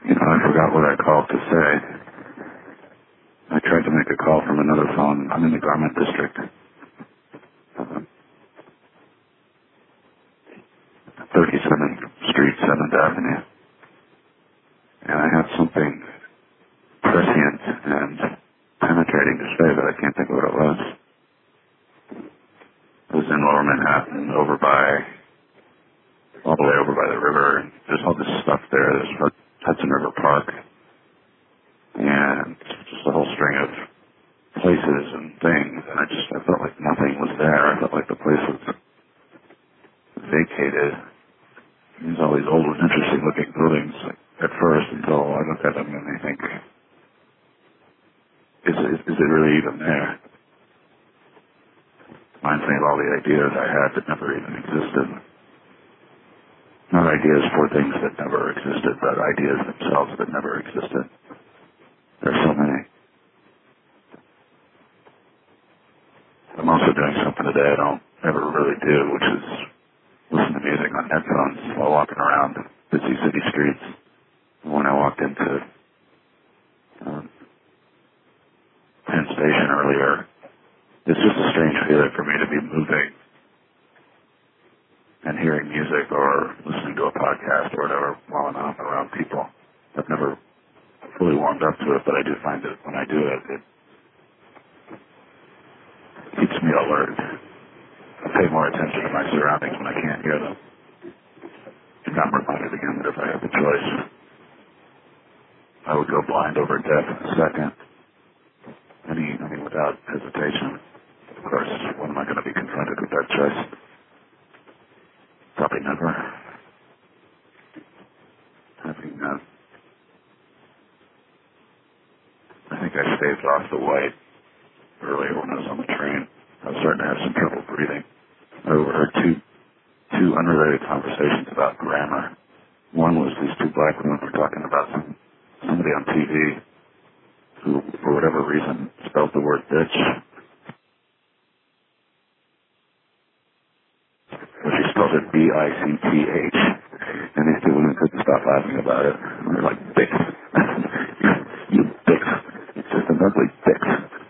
I forgot what I called to say. I tried to make a call from another phone. I'm in the Garment District. 37th Street, 7th Avenue. And I had something prescient and penetrating to say, but I can't think of what it was. It was in Lower Manhattan, all the way over by the river. And there's all this stuff there. There's Hudson River Park. And just a whole string of places and things. And I felt like nothing was there. I felt like the place was vacated. There's all these old, interesting looking buildings at first until I look at them and I think, is it really even there? Reminds me of all the ideas I had that never even existed. Not ideas for things that never existed, but ideas themselves that never existed. There's so many. I'm also doing something today I don't ever really do, which is listen to music on headphones while walking around busy city streets. When I walked into Penn Station earlier, it's just a strange feeling for me to be moving and hearing music or listening to a podcast or whatever while I'm out around people. I've never fully warmed up to it, but I do find that when I do it, it keeps me alert. I pay more attention to my surroundings when I can't hear them. And I'm reminded again that if I had the choice, I would go blind over deaf in a second. I mean, without hesitation. Of course, when am I going to be confronted with that choice? Probably never. I think I staved off the white earlier when I was on the train. I was starting to have some trouble breathing. I overheard two unrelated conversations about grammar. One was these two black women were talking about somebody on TV who, for whatever reason, spelled the word bitch. But she spelled it B-I-C-T-H. And these two women couldn't stop laughing about it. And they're like, bitch. You bitch. It's just an ugly bitch.